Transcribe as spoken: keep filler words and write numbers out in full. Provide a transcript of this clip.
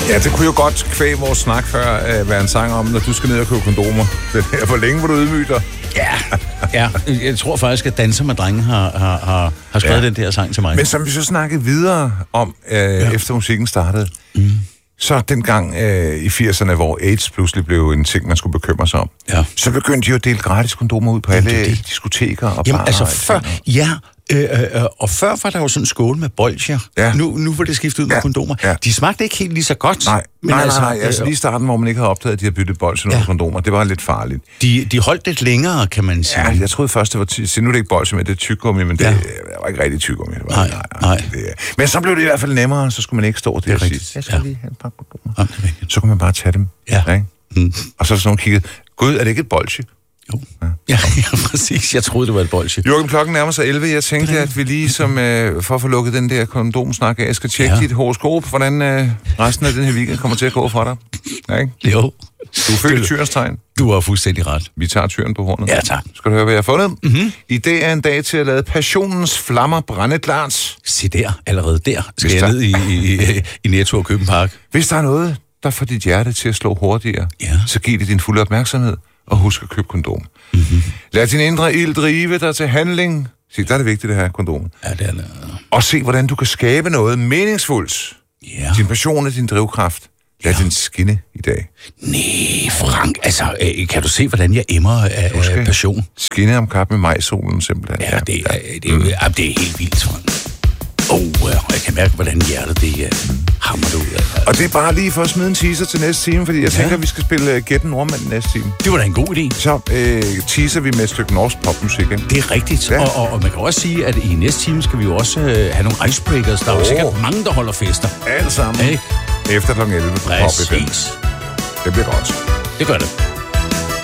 Ja, det kunne jo godt kvæge vores snak før uh, være en sang om, når du skal ned og købe kondomer. Det her, hvor længe vil du ydmyge dig? Ja, ja. Jeg tror faktisk, at Danser med Drenge har, har, har, har skrevet ja. den der sang til mig. Men som vi så snakkede videre om, uh, ja. efter musikken startede, mm. så dengang uh, i firserne, hvor AIDS pludselig blev en ting, man skulle bekymre sig om, ja. så begyndte de jo at dele gratis kondomer ud på alle det. diskoteker og Jamen, barer. altså før, ja, øh, øh, og før var der jo sådan en skål med bolsjer. Ja. Nu, nu var det skiftet ud med ja. kondomer. Ja. De smagte ikke helt lige så godt. Nej, men nej, altså, nej, nej. Altså lige i starten, hvor man ikke havde opdaget, at de havde byttet bolsjer ja. med kondomer, det var lidt farligt. De, de holdt lidt længere, kan man sige. Ja, jeg troede først, det var ty- nu er det ikke bolsjer med, det er tyggegummi, men det ja. var ikke rigtig tyggegummi. Det var, nej, nej. nej. Det, men så blev det i hvert fald nemmere, så skulle man ikke stå der og sige, jeg skal ja. lige have et par kondomer. Ja, det er rigtigt. Så kunne man bare tage dem. Ja. Ja, mm. Og så er der sådan nogen kigget, gud, er det ikke et bolsje? Jo. Ja. Ja, ja, præcis. Jeg troede, det var et bolsje. Jørgen, klokken nærmer sig elleve. Jeg tænkte, at vi lige som, øh, for at få lukket den der kondomsnak af, skal tjekke ja. dit horoskop, hvordan øh, resten af den her weekend kommer til at gå for dig. Ja, ikke? Jo. Du er født i tyrens tegn. Du har fuldstændig ret. Vi tager tyren på hornet. Ja, tak. Skal du høre, hvad jeg har fundet? Mm-hmm. I dag er en dag til at lade passionens flammer brænde klart. Se der, allerede der. Skal Hvis jeg der... ned i, i, i Netto og købe en pakke. Hvis der er noget, der får dit hjerte til at slå hurtigere, ja. så giv det din fulde opmærksomhed, og husk at købe kondom. Mm-hmm. Lad din indre ild drive dig til handling. Se, der er det vigtigt, det her kondom. Ja, det er det. Og se, hvordan du kan skabe noget meningsfuldt. Ja. Din passion er din drivkraft. Lad ja. den skinne i dag. Nej, Frank, altså, kan du se, hvordan jeg emmer af, af passion? Skinne om kap med majsolen, simpelthen. Ja, det er, det er, mm. ja, det er helt vildt, Frank. Åh, oh, jeg kan mærke, hvordan hjertet det uh, hammer det ud. Altså. Og det er bare lige for at smide en teaser til næste time, fordi jeg ja. tænker, at vi skal spille uh, Gæt en Nordmand næste time. Det var da en god idé. Så uh, teaser vi med et stykke norsk popmusik. Det er rigtigt. Ja. Og, og, og man kan også sige, at i næste time skal vi jo også uh, have nogle icebreakers. Der er oh. jo sikkert mange, der holder fester. Alt sammen. Hey. Efter klokken elleve på Pop F M. Præcis. Det bliver godt. Det gør det.